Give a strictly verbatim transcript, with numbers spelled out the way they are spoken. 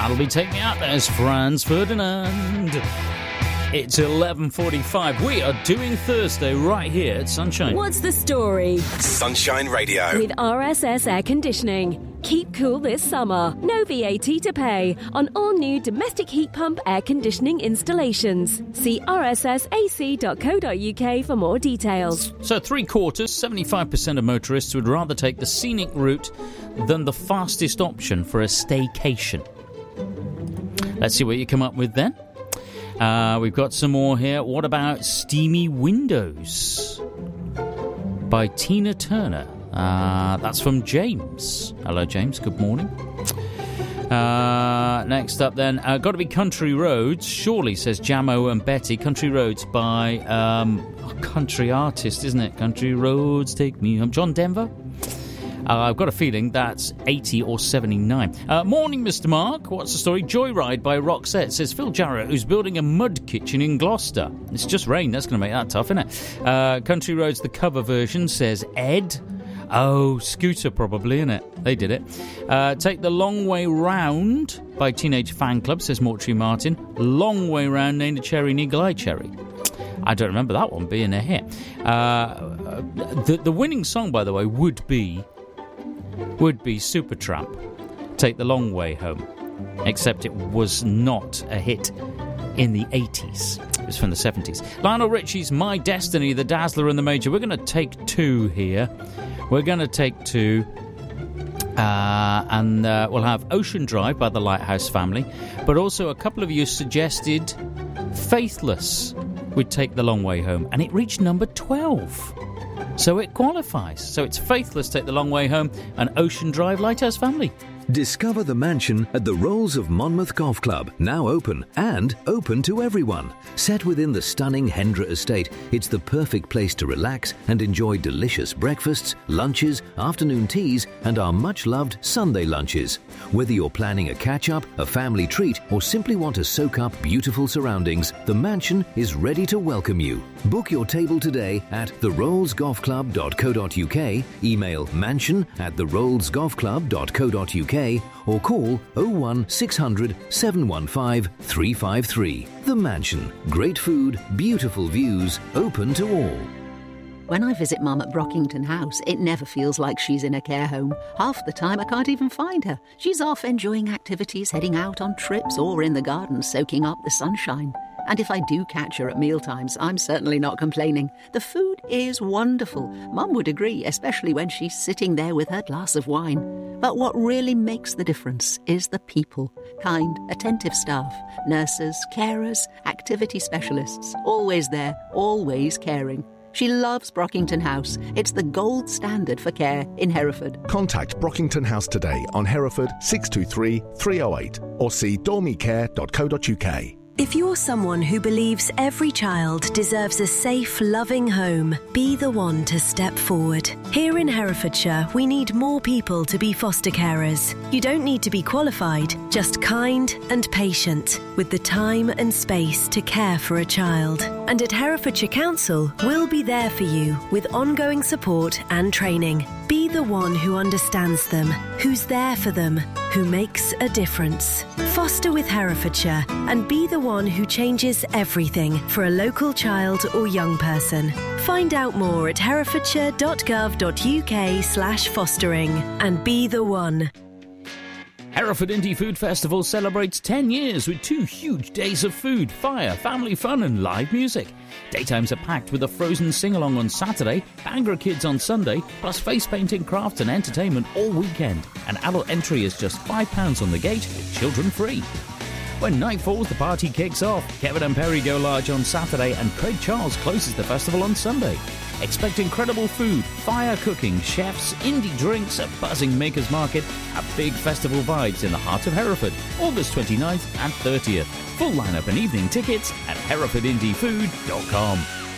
That'll be Take Me Out. There's Franz Ferdinand. It's eleven forty-five. We are doing Thursday right here at Sunshine. What's the story? Sunshine Radio. With R S S Air Conditioning. Keep cool this summer. No V A T to pay on all new domestic heat pump air conditioning installations. See r s s a c dot co dot u k for more details. So three quarters, seventy-five percent of motorists would rather take the scenic route than the fastest option for a staycation. Let's see what you come up with then. Uh, we've got some more here. What about Steamy Windows by Tina Turner? Uh, that's from James. Hello, James. Good morning. Uh, next up, then, uh, got to be Country Roads. Surely, says Jamo and Betty. Country Roads by um, a country artist, isn't it? Country Roads, take me home. John Denver. Uh, I've got a feeling that's eighty or seventy-nine. Uh, morning, Mister Mark. What's the story? Joyride by Roxette, says Phil Jarrett, who's building a mud kitchen in Gloucester. It's just rain. That's going to make that tough, isn't it? Uh, Country Roads, the cover version, says Ed. Oh, Scooter probably, innit? They did it. Uh, Take the Long Way Round by Teenage Fan Club, says Mortuary Martin. Long Way Round, named a Cherry and Eagle Eye Cherry. I don't remember that one being a hit. Uh, the, the winning song, by the way, would be would be Supertramp, Take the Long Way Home. Except it was not a hit in the eighties. It was from the seventies. Lionel Richie's My Destiny, The Dazzler and the Major. We're going to take two here. We're going to take two. Uh, and uh, we'll have Ocean Drive by the Lighthouse Family. But also a couple of you suggested Faithless would Take the Long Way Home. And it reached number twelve. So it qualifies. So it's Faithless, Take the Long Way Home, and Ocean Drive, Lighthouse Family. Discover the mansion at the Rolls of Monmouth Golf Club, now open and open to everyone. Set within the stunning Hendra estate, it's the perfect place to relax and enjoy delicious breakfasts, lunches, afternoon teas, and our much-loved Sunday lunches. Whether you're planning a catch-up, a family treat, or simply want to soak up beautiful surroundings, the mansion is ready to welcome you. Book your table today at the rolls golf club dot co dot u k, email mansion at the rolls golf club dot co dot u k, or call oh one six hundred seven one five three five three. The Mansion. Great food, beautiful views, open to all. When I visit Mum at Brockington House, it never feels like she's in a care home. Half the time I can't even find her. She's off enjoying activities, heading out on trips, or in the garden soaking up the sunshine. And if I do catch her at mealtimes, I'm certainly not complaining. The food is wonderful. Mum would agree, especially when she's sitting there with her glass of wine. But what really makes the difference is the people. Kind, attentive staff, nurses, carers, activity specialists. Always there, always caring. She loves Brockington House. It's the gold standard for care in Hereford. Contact Brockington House today on Hereford six two three, three oh eight or see dormy care dot co dot u k. If you're someone who believes every child deserves a safe, loving home, be the one to step forward. Here in Herefordshire, we need more people to be foster carers. You don't need to be qualified, just kind and patient, with the time and space to care for a child. And at Herefordshire Council, we'll be there for you with ongoing support and training. Be the one who understands them, who's there for them, who makes a difference. Foster with Herefordshire and be the one who changes everything for a local child or young person. Find out more at herefordshire dot gov dot u k slash fostering and be the one. Hereford Indie Food Festival celebrates ten years with two huge days of food, fire, family fun and live music. Daytimes are packed with a Frozen sing-along on Saturday, Bhangra Kids on Sunday, plus face painting, crafts and entertainment all weekend. An adult entry is just five pounds on the gate, with children free. When night falls, the party kicks off. Kevin and Perry go large on Saturday and Craig Charles closes the festival on Sunday. Expect incredible food, fire cooking, chefs, indie drinks, a buzzing makers market, a big festival vibes in the heart of Hereford, August twenty-ninth and thirtieth. Full lineup and evening tickets at hereford indie food dot com.